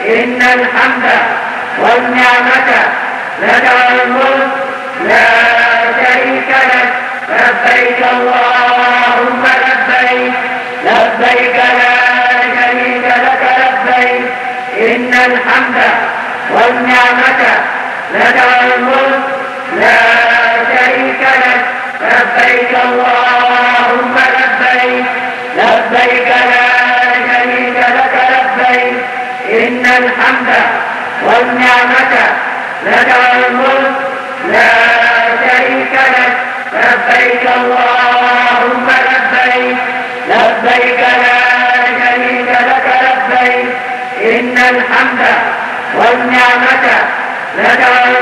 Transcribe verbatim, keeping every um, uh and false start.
إن الحمد والنعمة لك والملك لا شريك لك. لبيك اللهم لبيك لبيك لا شريك لك لبيك. إن الحمد والنعمة لك والملك لا شريك لك. لبيك اللهم لبيك لبيك لا شريك لك لبيك. إن الحمد والنعمة لك والملك لا شريك لك. لبيك اللهم لبيك لبيك لا شريك لك لبيك. إن الحمد والنعمة لك والملك